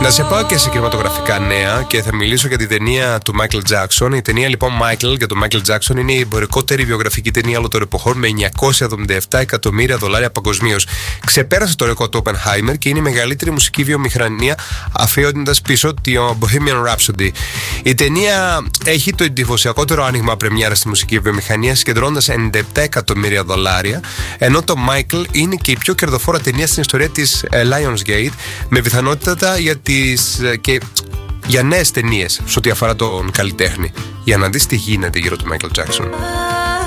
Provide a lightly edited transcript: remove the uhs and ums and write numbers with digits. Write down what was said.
Να σε πάω και σε κινηματογραφικά νέα και θα μιλήσω για την ταινία του Michael Jackson. Η ταινία λοιπόν Michael για τον Michael Jackson είναι η εμπορικότερη βιογραφική ταινία όλων των εποχών με $977 εκατομμύρια παγκοσμίως. Ξεπέρασε το ρεκόρ του Oppenheimer και είναι η μεγαλύτερη μουσική βιομηχανία αφήνοντας πίσω τη Bohemian Rhapsody. Η ταινία έχει το εντυπωσιακότερο άνοιγμα πρεμιέρα στη μουσική βιομηχανία, συγκεντρώνοντας $97 εκατομμύρια, ενώ το Michael είναι και η πιο κερδοφόρα ταινία στην ιστορία της Lionsgate, με πιθανότητα για νέες ταινίες σε ό,τι αφορά τον καλλιτέχνη. Για να δεις τι γίνεται γύρω του Michael Jackson.